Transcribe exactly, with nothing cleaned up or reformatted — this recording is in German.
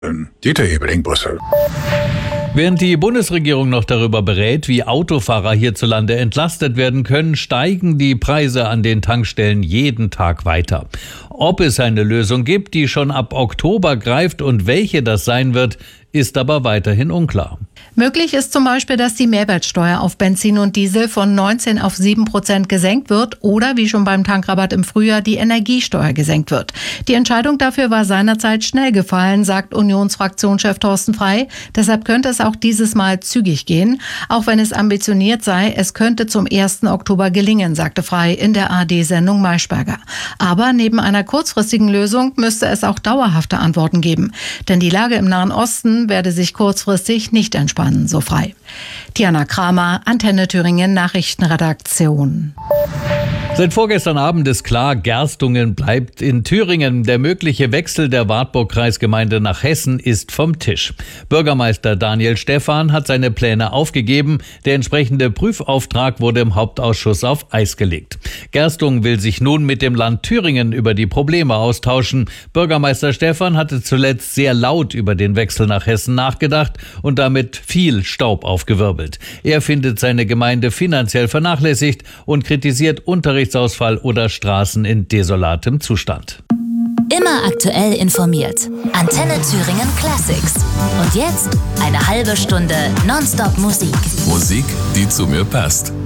Dieter Ebeling, Brüssel. Während die Bundesregierung noch darüber berät, wie Autofahrer hierzulande entlastet werden können, steigen die Preise an den Tankstellen jeden Tag weiter. Ob es eine Lösung gibt, die schon ab Oktober greift und welche das sein wird, ist aber weiterhin unklar. Möglich ist zum Beispiel, dass die Mehrwertsteuer auf Benzin und Diesel von neunzehn auf sieben Prozent gesenkt wird oder, wie schon beim Tankrabatt im Frühjahr, die Energiesteuer gesenkt wird. Die Entscheidung dafür war seinerzeit schnell gefallen, sagt Unionsfraktionschef Thorsten Frey. Deshalb könnte es auch dieses Mal zügig gehen. Auch wenn es ambitioniert sei, es könnte zum ersten Oktober gelingen, sagte Frey in der A R D-Sendung Maischberger. Aber neben einer kurzfristigen Lösung müsste es auch dauerhafte Antworten geben. Denn die Lage im Nahen Osten werde sich kurzfristig nicht entspannen, so Frey. Diana Kramer, Antenne Thüringen Nachrichtenredaktion. Seit vorgestern Abend ist klar, Gerstungen bleibt in Thüringen. Der mögliche Wechsel der Wartburg-Kreisgemeinde nach Hessen ist vom Tisch. Bürgermeister Daniel Stephan hat seine Pläne aufgegeben. Der entsprechende Prüfauftrag wurde im Hauptausschuss auf Eis gelegt. Gerstungen will sich nun mit dem Land Thüringen über die Probleme austauschen. Bürgermeister Stephan hatte zuletzt sehr laut über den Wechsel nach Hessen nachgedacht und damit viel Staub aufgewirbelt. Er findet seine Gemeinde finanziell vernachlässigt und kritisiert Unterrichtsausfall oder Straßen in desolatem Zustand. Immer aktuell informiert. Antenne Thüringen Classics. Und jetzt eine halbe Stunde Nonstop Musik. Musik, die zu mir passt.